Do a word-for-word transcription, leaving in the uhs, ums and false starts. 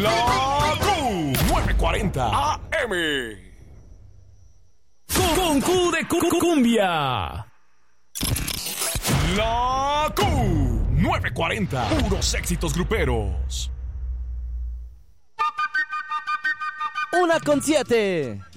La Q nueve cuarenta A M. Con Q de cu- cumbia. La Q nueve cuarenta. Puros éxitos gruperos. Una con siete.